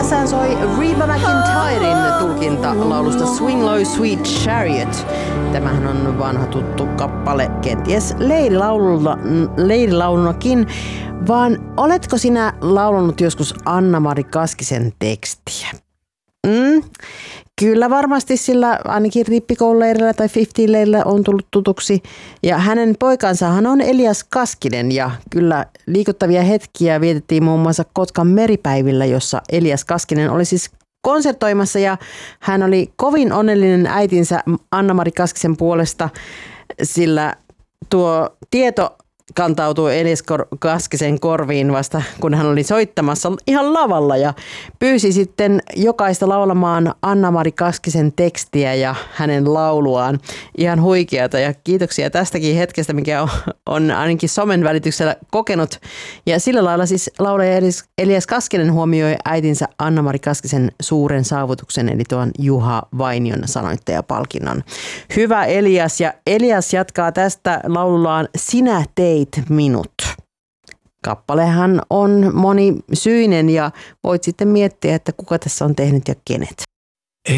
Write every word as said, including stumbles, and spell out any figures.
Tässähän soi Reba McEntiren tulkinta laulusta Swing Low Sweet Chariot. Tämähän on vanha tuttu kappale, kenties leirilaulunakin. Vaan oletko sinä laulanut joskus Anna-Mari Kaskisen tekstiä? Mm. Kyllä varmasti, sillä ainakin rippikoululeirillä tai viisikymmentä-leirillä on tullut tutuksi. Ja hänen poikansahan on Elias Kaskinen ja kyllä liikuttavia hetkiä vietettiin muun muassa Kotkan meripäivillä, jossa Elias Kaskinen oli siis konsertoimassa ja hän oli kovin onnellinen äitinsä Anna-Mari Kaskisen puolesta, sillä tuo tieto kantautui Elias Kaskisen korviin vasta, kun hän oli soittamassa ihan lavalla ja pyysi sitten jokaista laulamaan Anna-Mari Kaskisen tekstiä ja hänen lauluaan. Ihan huikeata ja kiitoksia tästäkin hetkestä, mikä on, on ainakin somen välityksellä kokenut. Ja sillä lailla siis laulaja Elias Kaskinen huomioi äitinsä Anna-Mari Kaskisen suuren saavutuksen, eli tuon Juha Vainion sanoittajapalkinnon. Hyvä Elias, ja Elias jatkaa tästä laulullaan Sinä teit minut. Kappalehan on monisyinen ja voit sitten miettiä, että kuka tässä on tehnyt ja kenet.